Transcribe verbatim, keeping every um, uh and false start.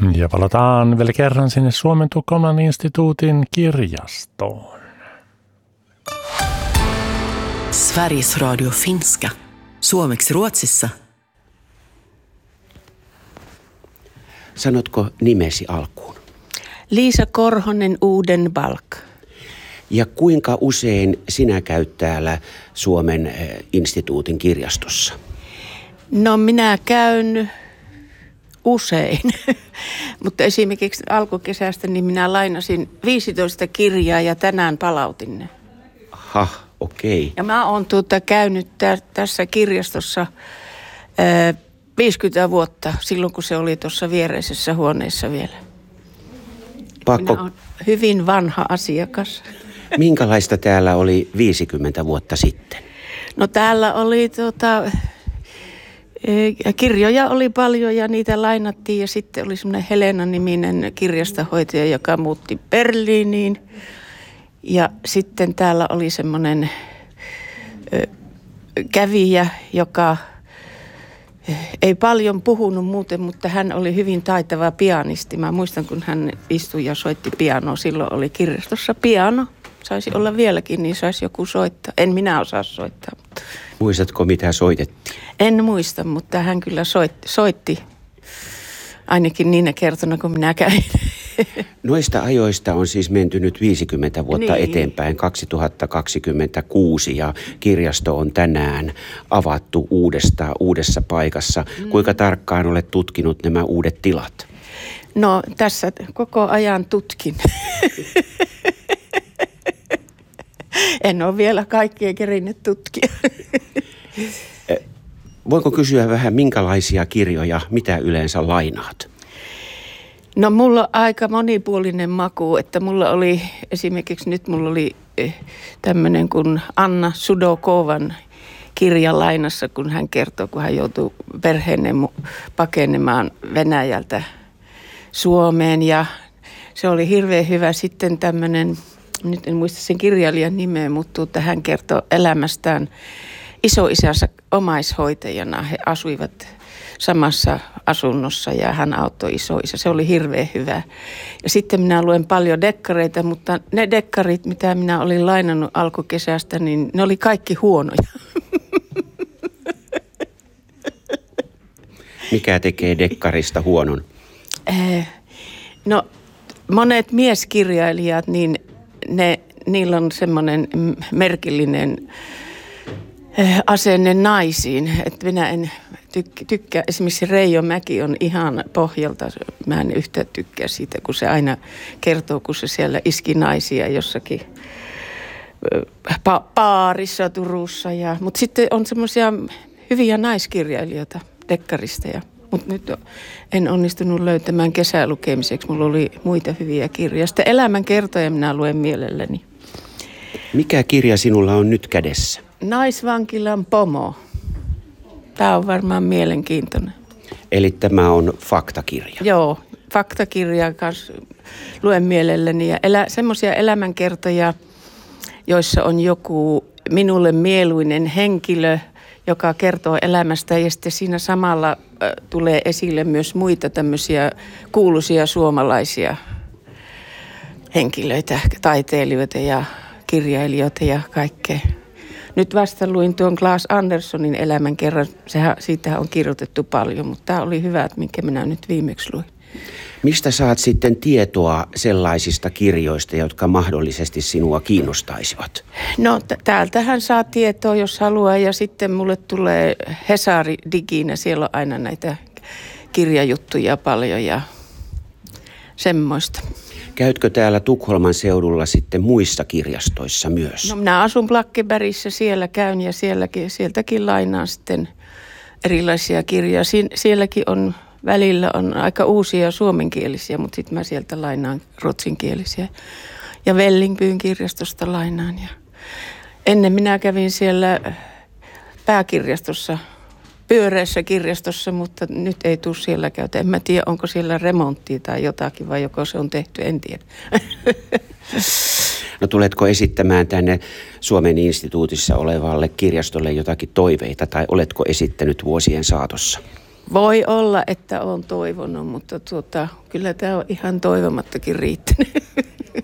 Ja palataan vielä kerran sinne Suomen Tukholman instituutin kirjastoon. Sveriges Radio Finska. Suomeksi Ruotsissa. Sanotko nimesi alkuun? Liisa Korhonen Uudenbalk. Ja kuinka usein sinä käyt täällä Suomen instituutin kirjastossa? No minä käyn usein, mutta esimerkiksi alkukesästä niin minä lainasin viisitoista kirjaa ja tänään palautin ne. Aha, okei. Okay. Ja mä oon tuota käynyt tä- tässä kirjastossa ää, viisikymmentä vuotta, silloin kun se oli tuossa viereisessä huoneessa vielä. Pakko... Minä oon hyvin vanha asiakas. Minkälaista täällä oli viisikymmentä vuotta sitten? No täällä oli tuota... Kirjoja oli paljon ja niitä lainattiin ja sitten oli semmoinen Helena-niminen kirjastohoitaja, joka muutti Berliiniin. Ja sitten täällä oli semmoinen ö, kävijä, joka ei paljon puhunut muuten, mutta hän oli hyvin taitava pianisti. Mä muistan, kun hän istui ja soitti pianoa. Silloin oli kirjastossa piano. Saisi olla vieläkin, niin saisi joku soittaa. En minä osaa soittaa. Mutta... Muistatko, mitä soitettiin? En muista, mutta hän kyllä soitti, soitti ainakin niinä kertona, kun minä kävin. Noista ajoista on siis menty nyt viisikymmentä vuotta niin. eteenpäin, kaksituhattakaksikymmentäkuusi, ja kirjasto on tänään avattu uudestaan uudessa paikassa. Mm. Kuinka tarkkaan olet tutkinut nämä uudet tilat? No tässä koko ajan tutkin. En ole vielä kaikkia kerinnyt tutkia. Voinko kysyä vähän, minkälaisia kirjoja, mitä yleensä lainaat? No mulla on aika monipuolinen maku, että mulla oli esimerkiksi nyt mulla oli tämmöinen kuin Anna Sudokovan kirja lainassa, kun hän kertoo, kun hän joutui perheen pakenemaan Venäjältä Suomeen, ja se oli hirveän hyvä. Sitten tämmöinen, nyt en muista sen kirjailijan nimeä, mutta hän kertoo elämästään isoisänsä omaishoitajana. He asuivat samassa asunnossa ja hän auttoi isoisä. Se oli hirveän hyvä. Ja sitten minä luen paljon dekkareita, mutta ne dekkarit, mitä minä olin lainannut alkukesästä, niin ne oli kaikki huonoja. Mikä tekee dekkarista huonon? No monet mieskirjailijat, niin ne, niillä on semmoinen merkillinen asenne naisiin. Että minä en tyk- tykkää, esimerkiksi Reijo Mäki on ihan pohjalta, mä en yhtään tykkää siitä, kun se aina kertoo, kun se siellä iski naisia jossakin pa- paarissa Turussa. Ja, mutta sitten on semmoisia hyviä naiskirjailijoita, dekkaristeja. Mutta nyt en onnistunut löytämään kesälukemiseksi. Mulla oli muita hyviä kirjoja. Sitten elämänkertoja minä luen mielelläni. Mikä kirja sinulla on nyt kädessä? Naisvankilan pomo. Tämä on varmaan mielenkiintoinen. Eli tämä on faktakirja. Joo, faktakirjaa kanssa luen mielelläni. Ja elä, semmoisia elämänkertoja, joissa on joku minulle mieluinen henkilö, joka kertoo elämästä, ja sitten siinä samalla äh, tulee esille myös muita tämmöisiä kuuluisia suomalaisia henkilöitä, taiteilijoita ja kirjailijoita ja kaikkea. Nyt vasta luin tuon Claes Anderssonin elämänkerran. Sehän, siitä on kirjoitettu paljon, mutta tämä oli hyvä, minkä minä nyt viimeksi luin. Mistä saat sitten tietoa sellaisista kirjoista, jotka mahdollisesti sinua kiinnostaisivat? No t- täältähän saa tietoa, jos haluaa, ja sitten mulle tulee Hesari Diginä. Siellä on aina näitä kirjajuttuja paljon ja semmoista. Käytkö täällä Tukholman seudulla sitten muissa kirjastoissa myös? No minä asun Blackebergissä, siellä käyn ja sielläkin, sieltäkin lainaan sitten erilaisia kirjoja. Si- sielläkin on välillä on aika uusia suomenkielisiä, mutta sitten mä sieltä lainaan ruotsinkielisiä. Ja Vällingbyyn kirjastosta lainaan. Ja ennen minä kävin siellä pääkirjastossa, pyöreässä kirjastossa, mutta nyt ei tule siellä käytä. En mä tiedä, onko siellä remonttia tai jotakin vai joko se on tehty, en tiedä. No tuletko esittämään tänne Suomen instituutissa olevalle kirjastolle jotakin toiveita tai oletko esittänyt vuosien saatossa? Voi olla, että olen toivonut, mutta tuota, kyllä tämä on ihan toivomattakin riittänyt.